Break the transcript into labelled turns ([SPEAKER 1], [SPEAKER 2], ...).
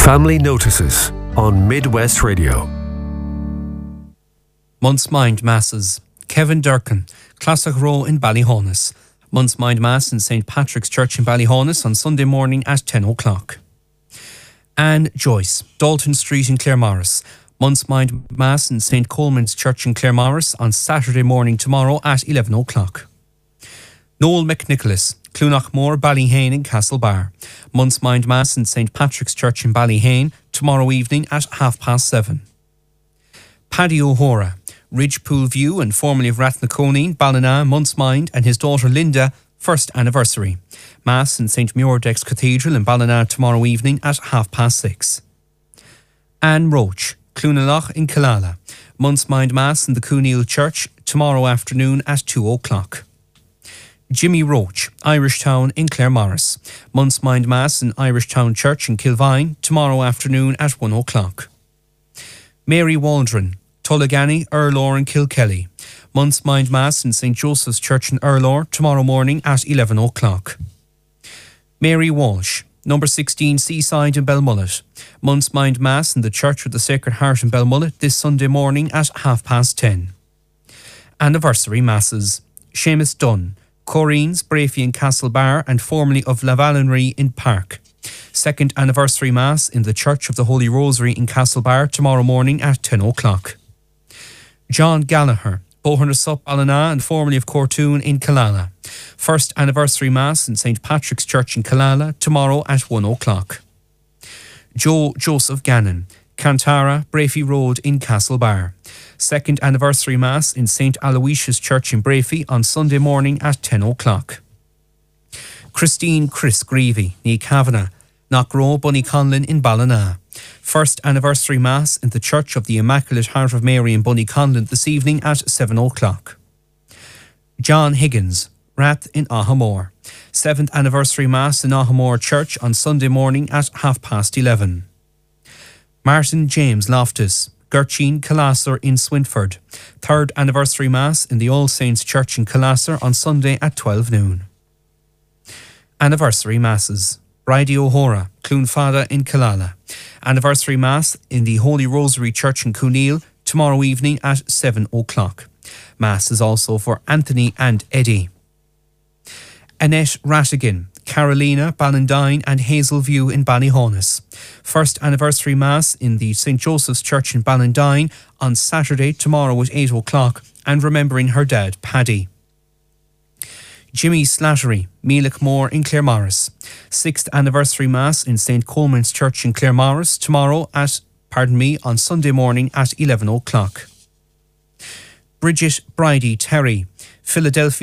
[SPEAKER 1] Family Notices on Midwest Radio.
[SPEAKER 2] Month's Mind Masses. Kevin Durkin, Classic Row in Ballyhonus. Month's Mind Mass in St. Patrick's Church in Ballyhonus on Sunday morning at 10 o'clock. Anne Joyce, Dalton Street in Claremorris. Month's Mind Mass in St. Coleman's Church in Claremorris on Saturday morning tomorrow at 11 o'clock. Noel McNicholas, Clunachmore, Ballyhane in Castlebar. Month's Mind Mass in St. Patrick's Church in Ballyhane tomorrow evening at 7:30. Paddy O'Hora, Ridgepool View and formerly of Rathnaconeen, Ballina, Month's Mind and his daughter Linda, first anniversary. Mass in St. Muirdex Cathedral in Ballina tomorrow evening at 6:30. Anne Roach, Clunalach in Killala. Month's Mind Mass in the Cooneil Church tomorrow afternoon at 2 o'clock. Jimmy Roach, Irishtown in Claremorris. Month's Mind Mass in Irishtown Church in Kilvine tomorrow afternoon at 1 o'clock. Mary Waldron, Tullagany, Erlor in Kilkelly. Month's Mind Mass in St. Joseph's Church in Erlor tomorrow morning at 11 o'clock. Mary Walsh, number 16 Seaside in Belmullet. Month's Mind Mass in the Church of the Sacred Heart in Belmullet this Sunday morning at 10:30. Anniversary Masses. Seamus Dunn, Corrines, Brafey in Castlebar and formerly of Lavallenry in Park. Second anniversary Mass in the Church of the Holy Rosary in Castlebar tomorrow morning at 10 o'clock. John Gallagher, Bohernasup, Ballina and formerly of Cortoon in Killala. First anniversary Mass in St. Patrick's Church in Killala tomorrow at 1 o'clock. Joe Joseph Gannon, Cantara, Brafey Road in Castlebar. Second anniversary Mass in St. Aloysius Church in Brafey on Sunday morning at 10 o'clock. Christine Chris Greavy, ní Kavanagh, Knockrow, Bunnyconlin in Ballina. First anniversary Mass in the Church of the Immaculate Heart of Mary in Bunnyconlin this evening at 7 o'clock. John Higgins, Rath in Ahamore. Seventh anniversary Mass in Ahamore Church on Sunday morning at 11:30. Martin James Loftus, Gertchine Collasser in Swinford. Third anniversary Mass in the All Saints Church in Collasser on Sunday at 12 noon. Anniversary Masses. Bridie O'Hora, Clonfada in Killala. Anniversary Mass in the Holy Rosary Church in Cooneil tomorrow evening at 7 o'clock. Mass is also for Anthony and Eddie. Annette Rattigan, Carolina, Ballandine and Hazelview in Ballyhonus. First anniversary Mass in the St. Joseph's Church in Ballandine on Saturday tomorrow at 8 o'clock and remembering her dad, Paddy. Jimmy Slattery, Mealickmore in Claremorris. Sixth anniversary Mass in St. Coleman's Church in Claremorris tomorrow on Sunday morning at 11 o'clock. Bridget Bridie Terry, Philadelphia